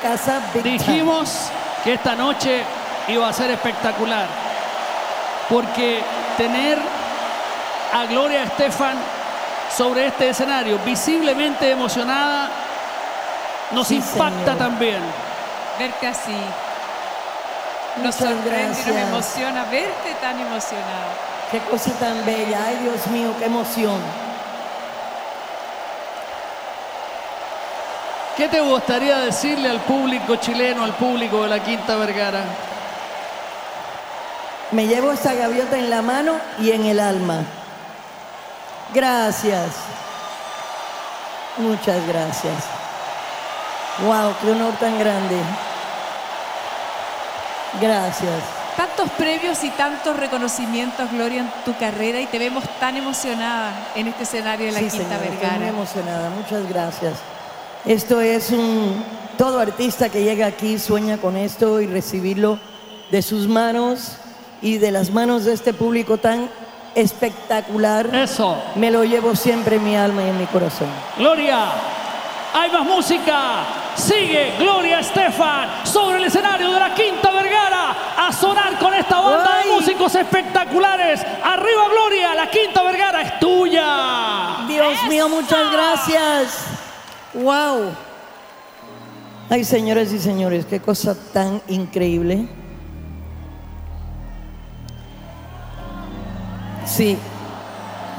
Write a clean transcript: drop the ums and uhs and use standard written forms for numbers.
casa big time. Dijimos que esta noche iba a ser espectacular, porque tener a Gloria Estefan sobre este escenario, visiblemente emocionada, nos Sí, impacta señor. también. Verte así nos Muchas sorprende y gracias. nos emociona verte tan emocionada. Qué cosa tan bella. Ay, Dios mío, qué emoción. ¿Qué te gustaría decirle al público chileno, al público de la Quinta Vergara? Me llevo esta gaviota en la mano y en el alma. Gracias. Muchas gracias. Wow, qué honor tan grande. Gracias. Tantos premios y tantos reconocimientos, Gloria, en tu carrera, y te vemos tan emocionada en este escenario de la Sí, Quinta señora, estoy muy Vergara. emocionada. Muchas gracias. Esto es todo artista que llega aquí sueña con esto y recibirlo de sus manos y de las manos de este público tan espectacular. Eso. Me lo llevo siempre en mi alma y en mi corazón. Gloria, hay más música. Sigue Gloria Estefan sobre el escenario de la Quinta Vergara a sonar con esta banda de ¡Ay! músicos espectaculares. Arriba Gloria, la Quinta Vergara es tuya. Dios mío, muchas gracias. Wow. Ay, señoras y señores, qué cosa tan increíble. Sí,